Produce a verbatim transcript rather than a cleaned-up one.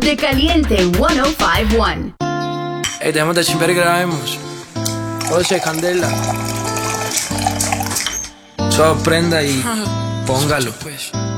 De Caliente ciento cincuenta y uno. Ey, dejemos de chimper y grabemos. Oye, Candela. Suave, prenda y póngalo.